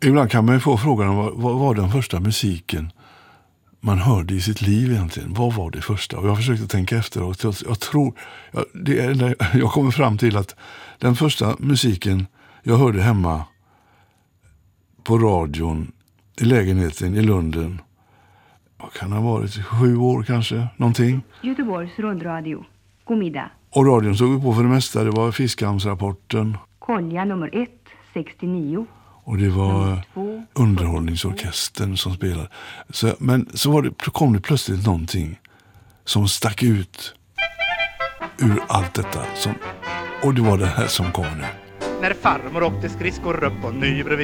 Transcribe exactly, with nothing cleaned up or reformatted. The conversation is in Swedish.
Ibland kan man ju få frågan vad, vad var den första musiken man hörde i sitt liv egentligen? Vad var det första? Och jag försökte tänka efter och jag, jag tror, jag, det är, jag kommer fram till att den första musiken jag hörde hemma på radion i lägenheten i Lunden, vad kan det ha varit, sju år kanske, någonting. Göteborgs rundradio, god middag. Och radion såg vi på för det mesta, det var Fiskhamnsrapporten. Kolja nummer ett, sextionio. Och det var två, underhållningsorkestern som spelade. Så, men så var det, kom det plötsligt någonting som stack ut ur allt detta. Som, och det var det här som kom nu. När farmor åkte skridskor upp och ny bredvid.